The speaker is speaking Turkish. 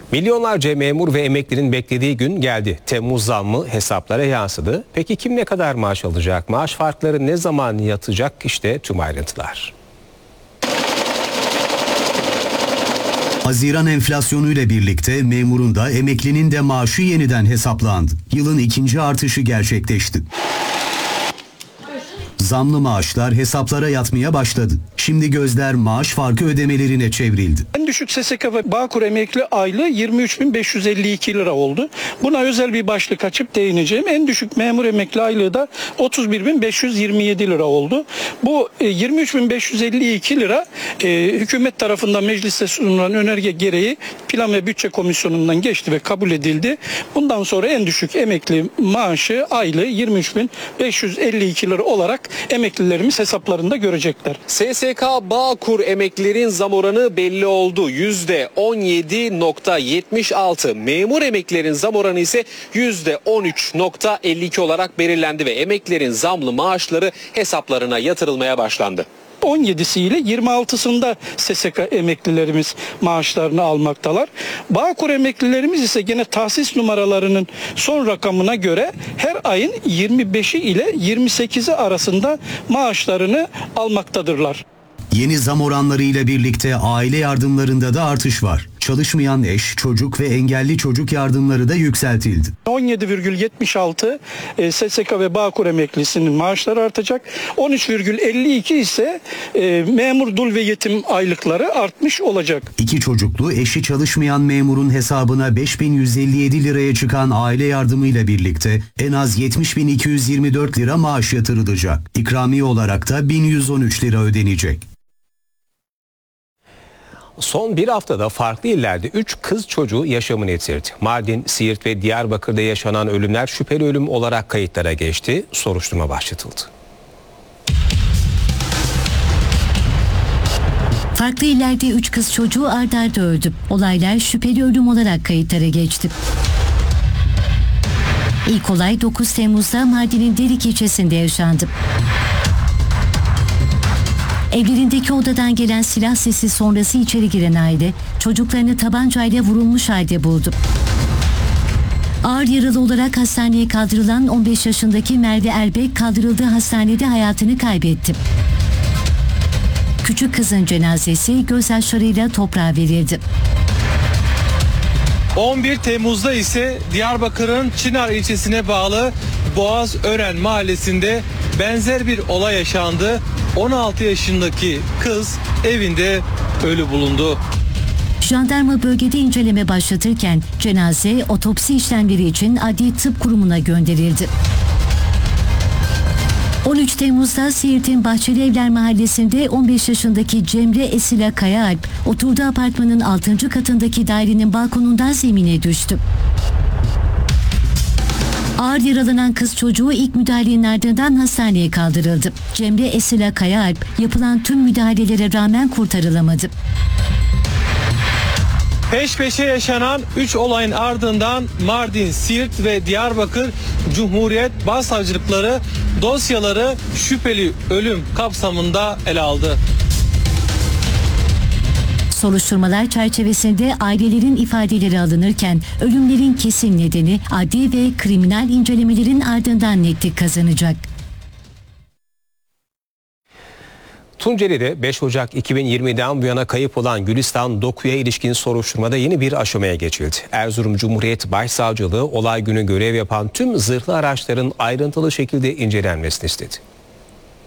Milyonlarca memur ve emeklinin beklediği gün geldi. Temmuz zammı hesaplara yansıdı. Peki kim ne kadar maaş alacak? Maaş farkları ne zaman yatacak? İşte tüm ayrıntılar. Haziran enflasyonuyla birlikte memurun da emeklinin de maaşı yeniden hesaplandı. Yılın ikinci artışı gerçekleşti. Zamlı maaşlar hesaplara yatmaya başladı. Şimdi gözler maaş farkı ödemelerine çevrildi. En düşük SSK ve Bağkur emekli aylığı 23.552 lira oldu. Buna özel bir başlık açıp değineceğim. En düşük memur emekli aylığı da 31.527 lira oldu. Bu 23.552 lira hükümet tarafından mecliste sunulan önerge gereği Plan ve Bütçe Komisyonu'ndan geçti ve kabul edildi. Bundan sonra en düşük emekli maaşı aylığı 23.552 lira olarak emeklilerimiz hesaplarında görecekler. SSK Bağkur emeklilerin zam oranı belli oldu. %17.76. Memur emeklilerin zam oranı ise %13.52 olarak belirlendi ve emeklilerin zamlı maaşları hesaplarına yatırılmaya başlandı. 17'siyle 26'sında SSK emeklilerimiz maaşlarını almaktalar. Bağkur emeklilerimiz ise gene tahsis numaralarının son rakamına göre her ayın 25'i ile 28'i arasında maaşlarını almaktadırlar. Yeni zam oranlarıyla birlikte aile yardımlarında da artış var. Çalışmayan eş, çocuk ve engelli çocuk yardımları da yükseltildi. 17,76 SSK ve Bağkur emeklisinin maaşları artacak. 13,52 ise memur dul ve yetim aylıkları artmış olacak. 2 çocuklu eşi çalışmayan memurun hesabına 5.157 liraya çıkan aile yardımıyla birlikte en az 70.224 lira maaş yatırılacak. İkramiye olarak da 1.113 lira ödenecek. Son bir haftada farklı illerde 3 kız çocuğu yaşamını yitirdi. Mardin, Siirt ve Diyarbakır'da yaşanan ölümler şüpheli ölüm olarak kayıtlara geçti. Soruşturma başlatıldı. Farklı illerde 3 kız çocuğu ard arda öldü. Olaylar şüpheli ölüm olarak kayıtlara geçti. İlk olay 9 Temmuz'da Mardin'in Derik ilçesinde yaşandı. Evlerindeki odadan gelen silah sesi sonrası içeri giren aile çocuklarını tabancayla vurulmuş halde buldu. Ağır yaralı olarak hastaneye kaldırılan 15 yaşındaki Merve Erbek kaldırıldığı hastanede hayatını kaybetti. Küçük kızın cenazesi gözyaşlarıyla toprağa verildi. 11 Temmuz'da ise Diyarbakır'ın Çınar ilçesine bağlı Boğazören mahallesinde benzer bir olay yaşandı. 16 yaşındaki kız evinde ölü bulundu. Jandarma bölgede inceleme başlatırken cenaze otopsi işlemleri için Adli Tıp Kurumu'na gönderildi. 13 Temmuz'da Siirt'in Bahçelievler mahallesinde 15 yaşındaki Cemre Esila Kayaalp oturduğu apartmanın 6. katındaki dairenin balkonundan zemine düştü. Ağır yaralanan kız çocuğu ilk müdahalenin ardından hastaneye kaldırıldı. Cemre Esila Kayaalp yapılan tüm müdahalelere rağmen kurtarılamadı. Peş peşe yaşanan 3 olayın ardından Mardin, Siirt ve Diyarbakır Cumhuriyet Başsavcılıkları dosyaları şüpheli ölüm kapsamında ele aldı. Soruşturmalar çerçevesinde ailelerin ifadeleri alınırken ölümlerin kesin nedeni adli ve kriminal incelemelerin ardından netlik kazanacak. Tunceli'de 5 Ocak 2020'den bu yana kayıp olan Gülistan Doku'ya ilişkin soruşturmada yeni bir aşamaya geçildi. Erzurum Cumhuriyet Başsavcılığı olay günü görev yapan tüm zırhlı araçların ayrıntılı şekilde incelenmesini istedi.